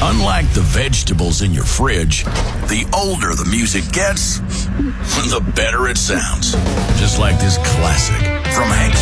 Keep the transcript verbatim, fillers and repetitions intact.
Unlike the vegetables in your fridge, the older the music gets, the better it sounds. Just like this classic from Hank's